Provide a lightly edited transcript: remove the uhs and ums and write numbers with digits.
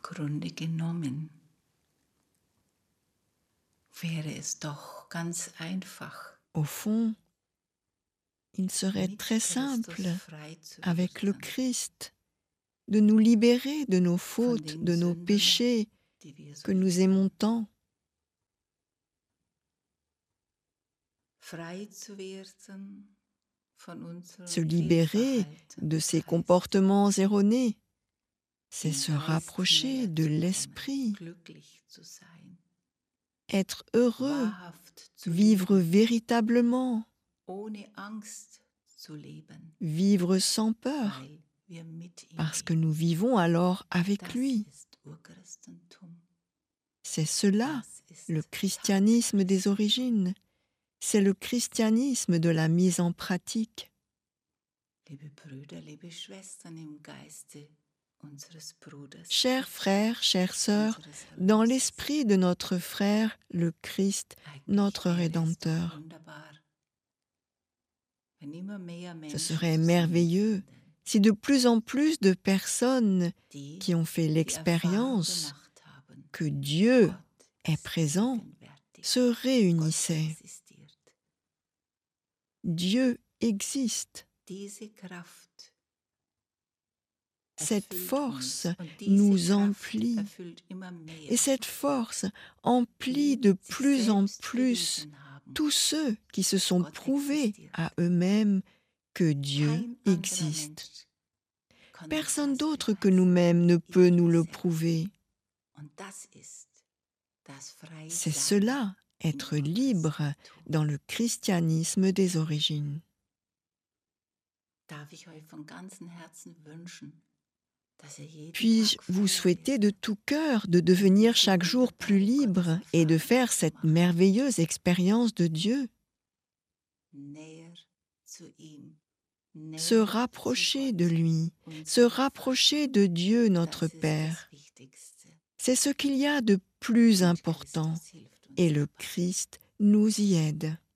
Grunde genommen wäre es doch ganz einfach, Au fond, il serait mit très Christus simple, frei zu avec le werden Christ, de nous libérer de nos von fautes, den de nos Sünden, péchés die wir so que nous lieben. aimons tant, Frei zu werden von se unserem libérer Fehlverhalten de ces heißt, comportements erronés. C'est im se Geist rapprocher näher de zu kommen, l'Esprit, glücklich zu sein, être heureux, wahrhaft zu vivre leben, véritablement, ohne Angst zu leben, vivre sans peur, weil wir mit ihm parce que leben. nous vivons alors avec Das lui. ist Urchristentum. C'est cela, Das ist le christianisme des origines. C'est le christianisme de la mise en pratique. Liebe Brüder, liebe Schwestern im Geiste unseres Bruders, Chers frères, chères sœurs, unseres dans Erlösers. l'esprit de notre frère, le Christ, Eigentlich notre wäre es doch Rédempteur. wunderbar, wenn immer mehr Ce Menschen serait merveilleux zusammenfinden, si de plus en plus de personnes die qui ont fait die Erfahrung l'expérience gemacht haben, que Dieu Gott est ist présent gegenwärtig, se Gott réunissaient. existiert. Dieu existe. Diese Kraft Cette erfüllt force uns und diese nous Kraft emplit. erfüllt immer mehr, Et cette force emplit die de sich plus en selbst plus bewiesen haben. tous ceux qui se sont Gott prouvés existiert. à eux-mêmes que Dieu Kein anderer Mensch existe. kann uns Personne das d'autre que beweisen. nous-mêmes ne peut Ich nous le selbst. prouver. Und das ist das freie C'est Sein cela, être im libre Urchristentum. dans le christianisme des origines. Darf ich euch von ganzem Herzen wünschen, dass ihr jeden Puis-je Tag vous freier souhaiter de werdet, tout cœur de devenir chaque jour plus libre et de faire cette merveilleuse expérience de Dieu, näher zu ihm, näher se zu rapprocher Gott, de lui, unserem se rapprocher de Dieu, Vater. notre Das ist Père. das Wichtigste. C'est ce qu'il y a de plus Und important, Christus hilft uns et le dabei. Christ nous y aide.